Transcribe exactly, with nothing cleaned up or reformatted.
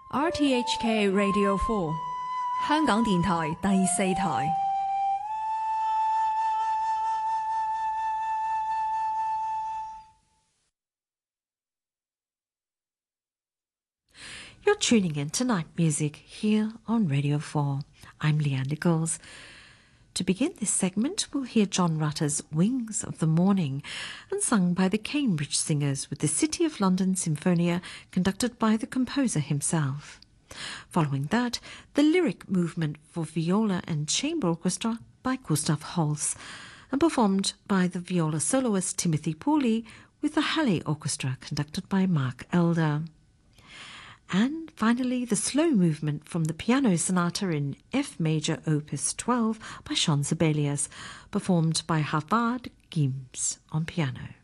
R T H K Radio four 香港電台第四台。 You're tuning in to Night Music here on Radio four. I'm Leanne Nichols. To begin this segment, we'll hear John Rutter's Wings of the Morning, and sung by the Cambridge Singers with the City of London Symphonia, conducted by the composer himself. Following that, the lyric movement for viola and chamber orchestra by Gustav Holst, and performed by the viola soloist Timothy Pooley with the Halle Orchestra, conducted by Mark Elder. And finally, the slow movement from the piano sonata in F major opus twelve by Jean Sibelius, performed by Harvard Gibbs on piano.